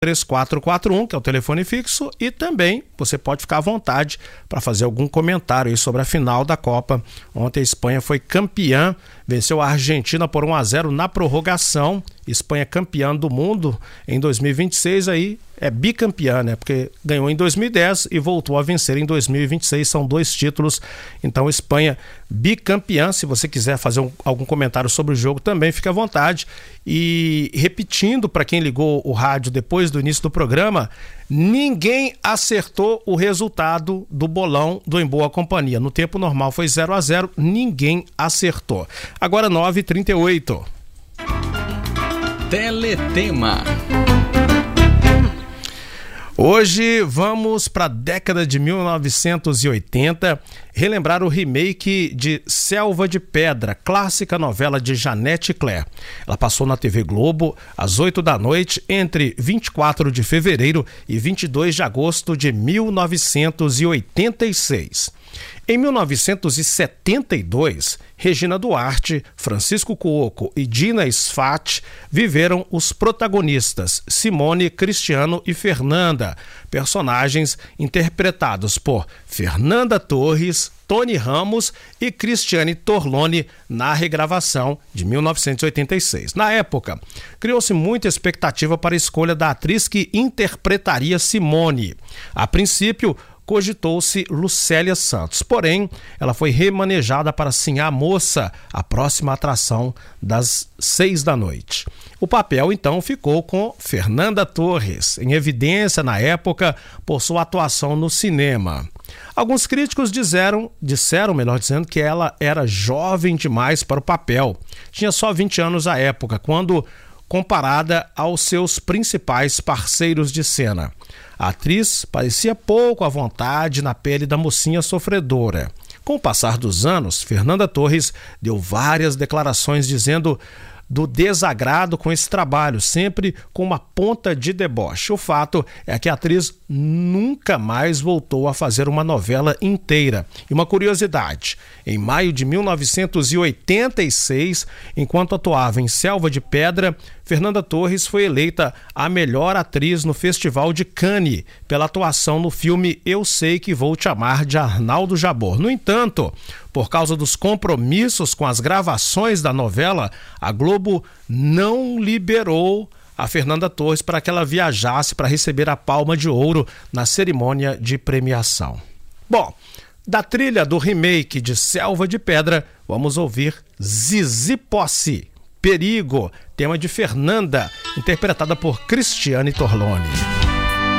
3441, que é o telefone fixo, e também você pode ficar à vontade para fazer algum comentário aí sobre a final da Copa. Ontem a Espanha foi campeã, venceu a Argentina por 1-0 na prorrogação. Espanha campeã do mundo em 2026, aí é bicampeã, né? Porque ganhou em 2010 e voltou a vencer em 2026, são 2 títulos. Então Espanha bicampeã. Se você quiser fazer algum comentário sobre o jogo também, fique à vontade. E repetindo para quem ligou o rádio depois do início do programa, ninguém acertou o resultado do bolão do Em Boa Companhia. No tempo normal foi 0-0, ninguém acertou. Agora 9h38. Teletema. Hoje vamos para a década de 1980, relembrar o remake de Selva de Pedra, clássica novela de Janete Claire. Ela passou na TV Globo às 8 da noite entre 24 de fevereiro e 22 de agosto de 1986. Em 1972, Regina Duarte, Francisco Cuoco e Dina Sfat viveram os protagonistas Simone, Cristiano e Fernanda, personagens interpretados por Fernanda Torres, Tony Ramos e Cristiane Torlone na regravação de 1986. Na época, criou-se muita expectativa para a escolha da atriz que interpretaria Simone. A princípio, cogitou-se Lucélia Santos, porém, ela foi remanejada para Sim a Moça, a próxima atração das 6 da noite. O papel, então, ficou com Fernanda Torres, em evidência na época por sua atuação no cinema. Alguns críticos disseram, que ela era jovem demais para o papel. Tinha só 20 anos à época, quando comparada aos seus principais parceiros de cena. A atriz parecia pouco à vontade na pele da mocinha sofredora. Com o passar dos anos, Fernanda Torres deu várias declarações dizendo do desagrado com esse trabalho, sempre com uma ponta de deboche. O fato é que a atriz nunca mais voltou a fazer uma novela inteira. E uma curiosidade, em maio de 1986, enquanto atuava em Selva de Pedra, Fernanda Torres foi eleita a melhor atriz no Festival de Cannes pela atuação no filme Eu Sei Que Vou Te Amar, de Arnaldo Jabor. No entanto, por causa dos compromissos com as gravações da novela, a Globo não liberou a Fernanda Torres para que ela viajasse para receber a Palma de Ouro na cerimônia de premiação. Bom, da trilha do remake de Selva de Pedra, vamos ouvir Zizi Posse, Perigo, tema de Fernanda, interpretada por Cristiane Torlone.